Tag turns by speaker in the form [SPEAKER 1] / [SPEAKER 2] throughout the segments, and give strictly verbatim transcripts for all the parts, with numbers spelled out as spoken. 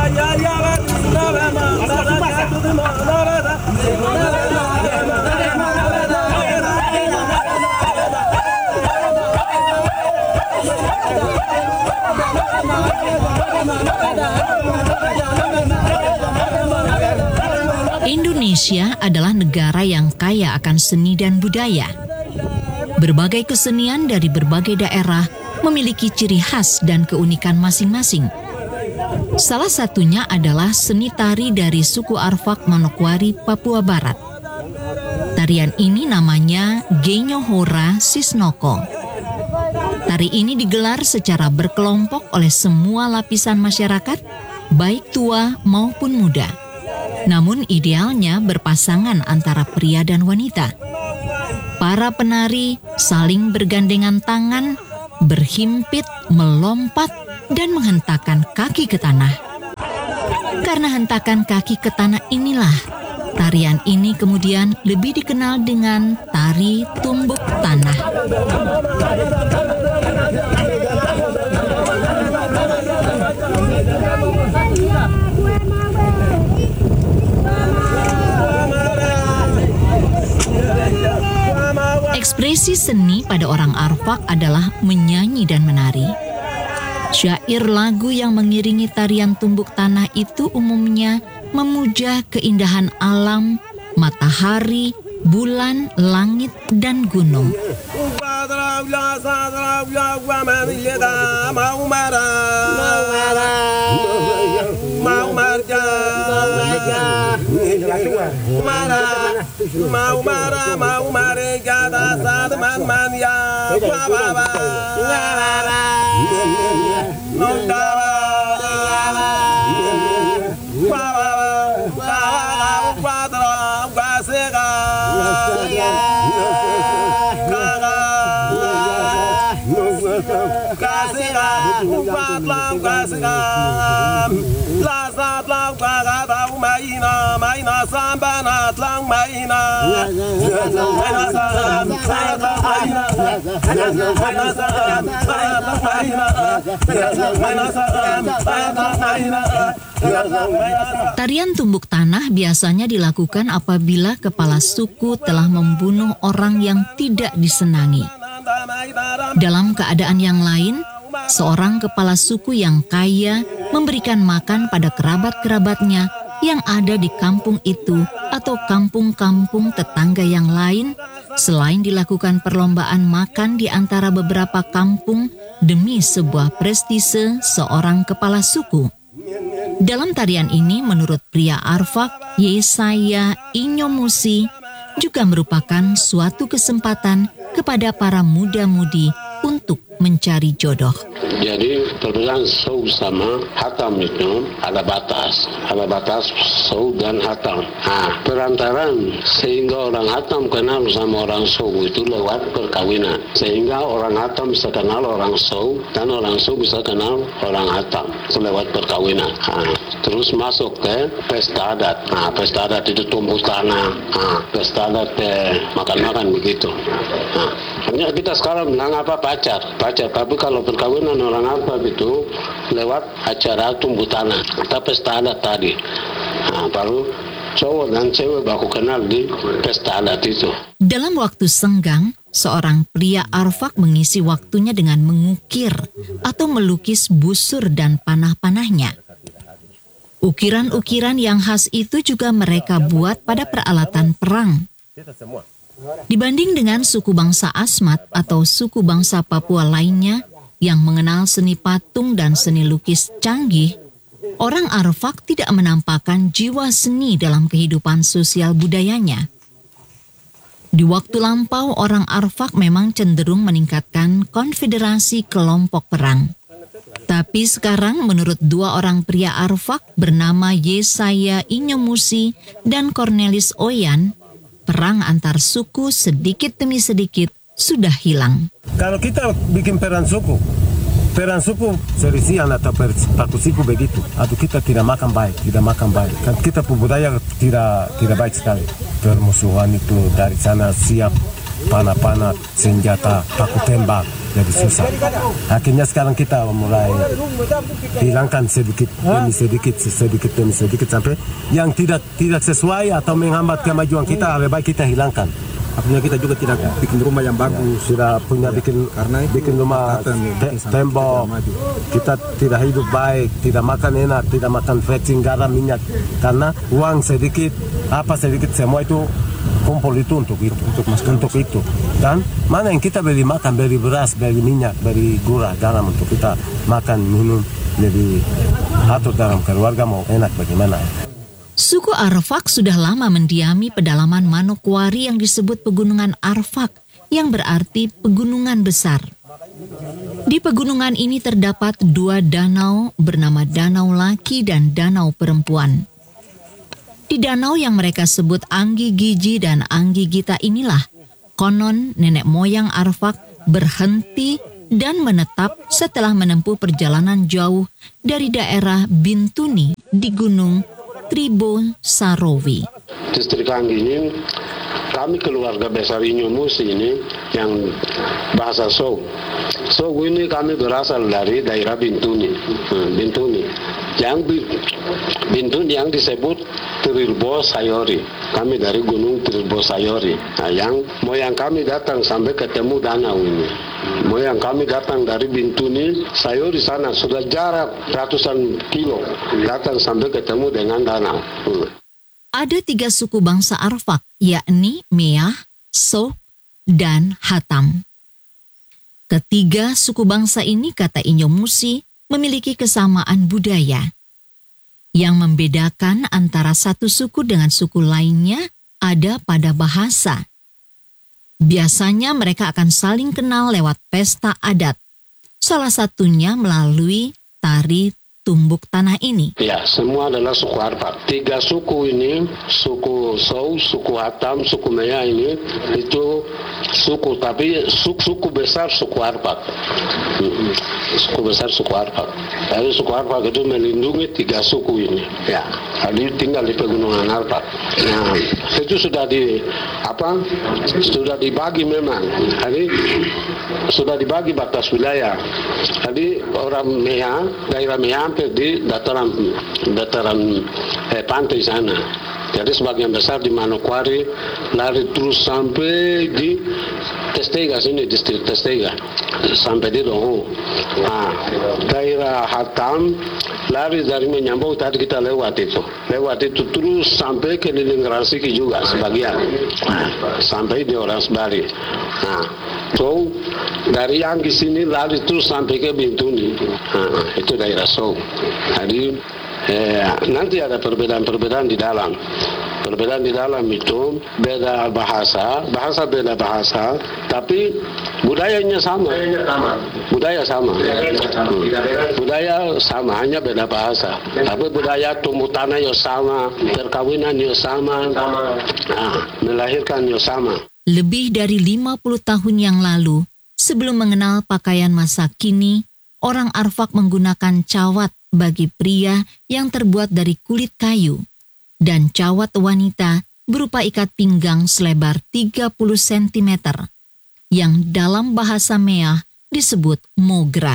[SPEAKER 1] Indonesia adalah negara yang kaya akan seni dan budaya. Berbagai kesenian dari berbagai daerah memiliki ciri khas dan keunikan masing-masing. Salah satunya adalah seni tari dari suku Arfak Manokwari, Papua Barat. Tarian ini namanya Genyohora Sisnoko. Tari ini digelar secara berkelompok oleh semua lapisan masyarakat, baik tua maupun muda. Namun idealnya berpasangan antara pria dan wanita. Para penari saling bergandengan tangan, berhimpit, melompat, dan menghentakkan kaki ke tanah. Karena hentakan kaki ke tanah inilah, tarian ini kemudian lebih dikenal dengan tari tumbuk tanah. Ekspresi seni pada orang Arfak adalah menyanyi dan menari. Syair lagu yang mengiringi tarian tumbuk tanah itu umumnya memuja keindahan alam, matahari, bulan, langit, dan gunung.
[SPEAKER 2] Mau marah, mau marah, kata saat man-man ya, wababa, nondawa, wababa, wababa, wasega, kaga, kasega, wabla, kasega, lasat lau kaga tau maina, maina sambanat lang maina, maina sam, sayat lang maina, maina sam, sayat lang maina, maina sam, sayat lang maina.
[SPEAKER 1] Tarian tumbuk tanah biasanya dilakukan apabila kepala suku telah membunuh orang yang tidak disenangi. Dalam keadaan yang lain, seorang kepala suku yang kaya memberikan makan pada kerabat-kerabatnya yang ada di kampung itu atau kampung-kampung tetangga yang lain, selain dilakukan perlombaan makan di antara beberapa kampung demi sebuah prestise seorang kepala suku. Dalam tarian ini, menurut pria Arfak, Yesaya Inyomusi, juga merupakan suatu kesempatan kepada para muda-mudi untuk mencari jodoh.
[SPEAKER 3] Jadi perbedaan sau sama hatam itu ada batas, ada batas sau dan hatam. Nah, perantaran sehingga orang hatam kenal sama orang sau itu lewat perkawinan. Sehingga orang hatam bisa kenal orang sau dan orang sau bisa kenal orang hatam lewat perkawinan. Nah, terus masuk ke pesta adat. Nah, pesta adat itu tumbuk tanah. Nah, pesta adat eh, makan-makan begitu. Nah, hanya kita sekarang bilang apa pacar, pacar. Tapi kalau perkawinan orang apa itu lewat acara tumbuh tanah atau pesta adat tadi. Nah, baru cowok dan cewek baku kenal di pesta adat itu.
[SPEAKER 1] Dalam waktu senggang, seorang pria Arfak mengisi waktunya dengan mengukir atau melukis busur dan panah-panahnya. Ukiran-ukiran yang khas itu juga mereka buat pada peralatan perang. Dibanding dengan suku bangsa Asmat atau suku bangsa Papua lainnya yang mengenal seni patung dan seni lukis canggih, orang Arfak tidak menampakkan jiwa seni dalam kehidupan sosial budayanya. Di waktu lampau, orang Arfak memang cenderung meningkatkan konfederasi kelompok perang. Tapi sekarang menurut dua orang pria Arfak bernama Yesaya Inyomusi dan Cornelis Oyan, perang antar suku sedikit demi sedikit sudah hilang.
[SPEAKER 2] Kalau kita bikin perang suku, perang suku serisian atau paku siku begitu, atau kita tidak makan baik, tidak makan baik. Kan kita budaya tidak tidak baik sekali. Permusuhan itu dari sana siap
[SPEAKER 4] panah-panah, senjata, paku tembak, jadi susah. Akhirnya sekarang kita mulai hilangkan sedikit demi sedikit, sedikit demi sedikit sampai yang tidak tidak sesuai atau menghambat kemajuan kita, lebih baik kita hilangkan.
[SPEAKER 5] Artinya kita juga tidak bikin rumah yang bagus.
[SPEAKER 4] Sudah punya bikin
[SPEAKER 5] karena
[SPEAKER 4] bikin rumah te tembok. Kita tidak hidup baik, tidak makan enak, tidak makan fetching garam minyak. Karena uang sedikit, apa sedikit semua itu kumpul itu untuk itu, untuk untuk itu. Dan mana yang kita beli makan, beli beras, beli minyak, beli gula, garam untuk kita makan minum lebih atur dalam keluarga mau enak bagaimana.
[SPEAKER 1] Suku Arfak sudah lama mendiami pedalaman Manokwari yang disebut Pegunungan Arfak, yang berarti pegunungan besar. Di pegunungan ini terdapat dua danau bernama Danau Laki dan Danau Perempuan. Di danau yang mereka sebut Anggi Giji dan Anggi Gita inilah, konon nenek moyang Arfak berhenti dan menetap setelah menempuh perjalanan jauh dari daerah Bintuni di Gunung Tribo Sarowi.
[SPEAKER 3] Distrik Anggi ini, kami keluarga besar Inyo Musi ini yang bahasa Sow. Sow ini kami berasal dari daerah Bintuni. Bintuni. Yang Bintuni yang disebut Tirbo Sayori. Kami dari Gunung Tirbo Sayori. Nah, yang moyang kami datang sampai ketemu danau ini. Moyang kami datang dari Bintuni, Sayori sana sudah jarak ratusan kilo, datang sampai ketemu dengan danau.
[SPEAKER 1] Ada tiga suku bangsa Arfak, yakni Meah, Sok, dan Hatam. Ketiga suku bangsa ini, kata Inyo Musi, memiliki kesamaan budaya. Yang membedakan antara satu suku dengan suku lainnya ada pada bahasa. Biasanya mereka akan saling kenal lewat pesta adat. Salah satunya melalui tari tumbuk tanah ini.
[SPEAKER 3] Ya, semua adalah suku Arfak. Tiga suku ini, suku Sow, suku Hatam, suku Meah ini, itu suku, tapi suku, suku besar suku Arfak. Hmm. Suku besar suku Arfak. Jadi suku Arfak itu melindungi tiga suku ini. Ya, jadi tinggal di pegunungan Arfak. Nah, itu sudah di apa? Sudah dibagi memang. Jadi sudah dibagi batas wilayah. Jadi orang Meah, daerah Meah di dataran dataran eh, pantai sana. Jadi sebagian besar di Manokwari, lari terus sampai di Testega sini, distrik Testega, sampai di Dongo. Nah, daerah Hatam lari dari Menyambau, tadi kita lewat itu, lewat itu terus sampai ke Liling Rasiki juga sebagian, nah, sampai di Oras Bali. Nah, so dari Anggi sini lari terus sampai ke Bintuni. Nah, itu daerah Sow. Jadi Eh, nanti ada perbedaan-perbedaan di dalam. Perbedaan di dalam itu beda bahasa, bahasa beda bahasa, tapi budayanya sama. Budaya sama. Hmm. Budaya sama, hanya beda bahasa. Tapi budaya tumbuh tanah yo sama, perkawinan yo sama, nah, melahirkan yo sama.
[SPEAKER 1] Lebih dari lima puluh tahun yang lalu, sebelum mengenal pakaian masa kini, orang Arfak menggunakan cawat bagi pria yang terbuat dari kulit kayu, dan cawat wanita berupa ikat pinggang selebar tiga puluh sentimeter, yang dalam bahasa Meah disebut mogra.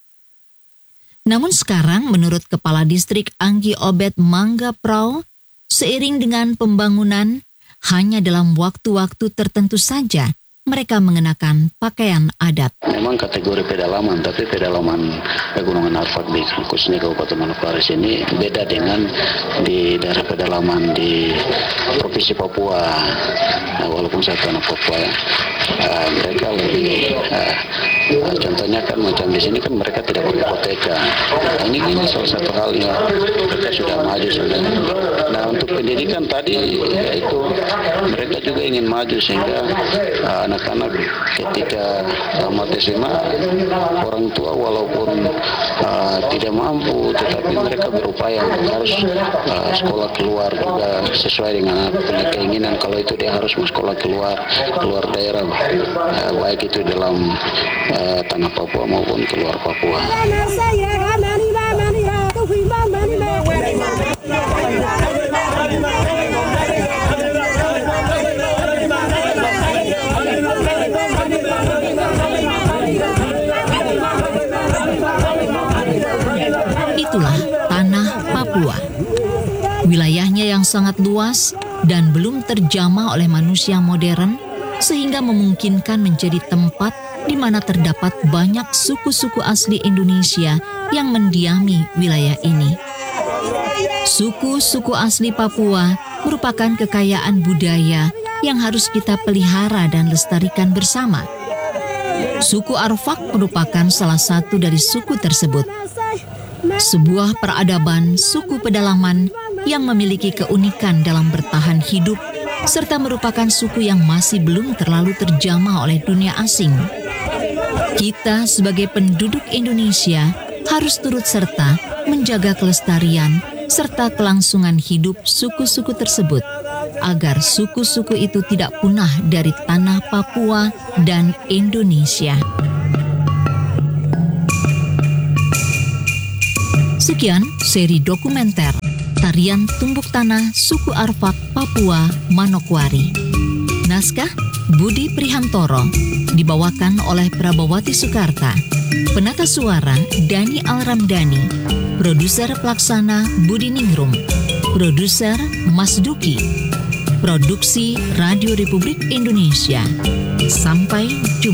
[SPEAKER 1] Namun sekarang menurut Kepala Distrik Anggi Obed Mangga Prau, seiring dengan pembangunan, hanya dalam waktu-waktu tertentu saja mereka mengenakan pakaian adat.
[SPEAKER 6] Memang kategori pedalaman, tapi pedalaman Pegunungan Arfak di khususnya Kabupaten Manokwari ini beda dengan di daerah pedalaman di Provinsi Papua. Nah, walaupun saya anak Papua, uh, mereka lebih, uh, uh, contohnya kan macam di sini kan mereka tidak punya hipoteka. Nah, ini ini salah satu hal yang mereka sudah maju sudah. Nah, untuk pendidikan tadi yaitu mereka juga ingin maju sehingga uh, anak-anak ketika tamat S M A, orang tua walaupun uh, tidak mampu, tetapi mereka berupaya harus uh, sekolah keluar juga sesuai dengan punya keinginan. Kalau itu dia harus sekolah keluar keluar daerah, uh, baik itu dalam uh, tanah Papua maupun keluar Papua.
[SPEAKER 1] Papua. Wilayahnya yang sangat luas dan belum terjamah oleh manusia modern, sehingga memungkinkan menjadi tempat di mana terdapat banyak suku-suku asli Indonesia yang mendiami wilayah ini. Suku-suku asli Papua merupakan kekayaan budaya yang harus kita pelihara dan lestarikan bersama. Suku Arfak merupakan salah satu dari suku tersebut. Sebuah peradaban suku pedalaman yang memiliki keunikan dalam bertahan hidup, serta merupakan suku yang masih belum terlalu terjamah oleh dunia asing. Kita sebagai penduduk Indonesia harus turut serta menjaga kelestarian serta kelangsungan hidup suku-suku tersebut, agar suku-suku itu tidak punah dari tanah Papua dan Indonesia. Sekian seri dokumenter Tarian Tumbuk Tanah Suku Arfak Papua Manokwari. Naskah Budi Prihantoro, dibawakan oleh Prabawati Soekarta. Penata suara Dani Alramdhani. Produser pelaksana Budi Ningrum. Produser Mas Duki. Produksi Radio Republik Indonesia. Sampai jumpa.